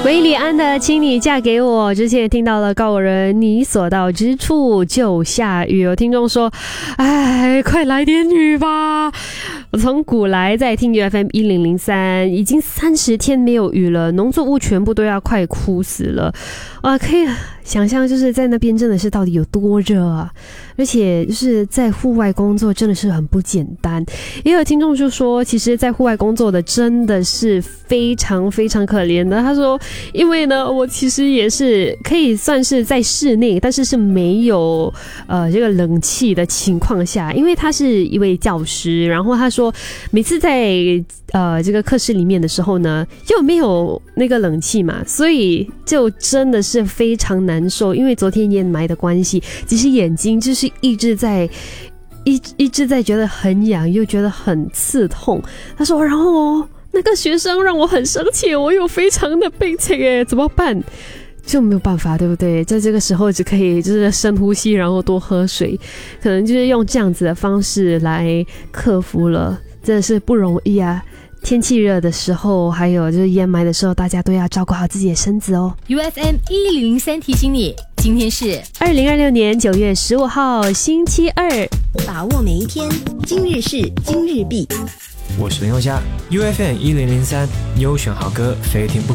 韦礼安的请你嫁给我，之前也听到了告五人你所到之处就下雨。有听众说，哎，快来点雨吧。我从古来在听 UFM 1003，已经30天没有雨了，农作物全部都要快枯死了。可以想象就是在那边真的是到底有多热啊，而且就是在户外工作真的是很不简单。也有听众就说，其实在户外工作的真的是非常非常可怜的。他说，因为呢，我其实也是可以算是在室内，但是是没有这个冷气的情况下，因为他是一位教师，然后他说每次在这个课室里面的时候呢，又没有那个冷气嘛，所以就真的是非常难受。因为昨天烟霾的关系，其实眼睛就是一直在觉得很痒，又觉得很刺痛。他说，然后那个学生让我很生气，我又非常的病情耶，怎么办？就没有办法，对不对？在这个时候只可以就是深呼吸，然后多喝水，可能就是用这样子的方式来克服了，真的是不容易啊。天气热的时候，还有就是烟霾的时候，大家都要照顾好自己的身子哦。 UFM 1003提醒你，今天是 2026年9月15号星期二， 把握每一天，今日事今日毕。 我是林宥嘉 ，UFM 1003，优选好歌，非听不可。